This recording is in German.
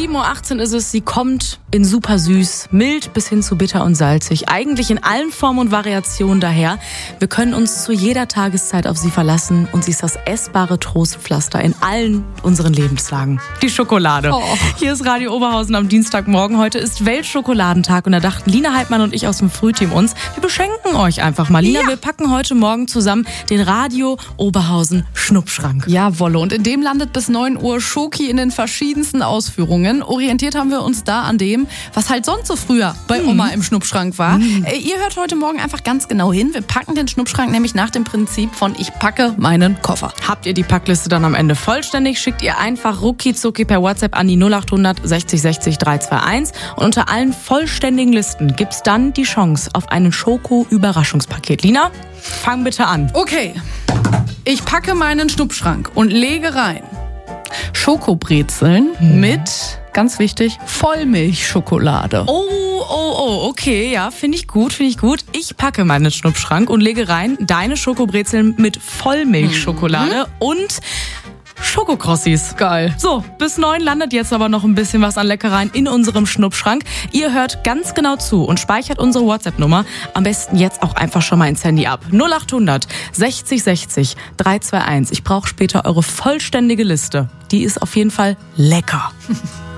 7:18 Uhr ist es, sie kommt in super süß, mild bis hin zu bitter und salzig. Eigentlich in allen Formen und Variationen daher. Wir können uns zu jeder Tageszeit auf sie verlassen und sie ist das essbare Trostpflaster in allen unseren Lebenslagen. Die Schokolade. Oh. Hier ist Radio Oberhausen am Dienstagmorgen. Heute ist Weltschokoladentag und da dachten Lina Heidmann und ich aus dem Frühteam uns, wir beschenken euch einfach mal. Lina, wir packen heute Morgen zusammen den Radio Oberhausen Schnupfschrank. Jawolle, und in dem landet bis 9 Uhr Schoki in den verschiedensten Ausführungen. Orientiert haben wir uns da an dem, was halt sonst so früher bei Oma im Schnupfschrank war. Ihr hört heute Morgen einfach ganz genau hin. Wir packen den Schnupfschrank nämlich nach dem Prinzip von ich packe meinen Koffer. Habt ihr die Packliste dann am Ende vollständig, schickt ihr einfach rucki-zucki per WhatsApp an die 0800 60 60 321 und unter allen vollständigen Listen gibt's dann die Chance auf einen Schoko-Überraschungspaket. Lina, fang bitte an. Okay, ich packe meinen Schnupfschrank und lege rein Schokobrezeln mit, ganz wichtig, Vollmilchschokolade. Okay, ja, finde ich gut. Ich packe meinen Schnupfschrank und lege rein deine Schokobrezeln mit Vollmilchschokolade und Schokokrossis. Geil. So, bis 9 landet jetzt aber noch ein bisschen was an Leckereien in unserem Schnupfschrank. Ihr hört ganz genau zu und speichert unsere WhatsApp-Nummer. Am besten jetzt auch einfach schon mal ins Handy ab. 0800 60 60 321. Ich brauche später eure vollständige Liste. Die ist auf jeden Fall lecker.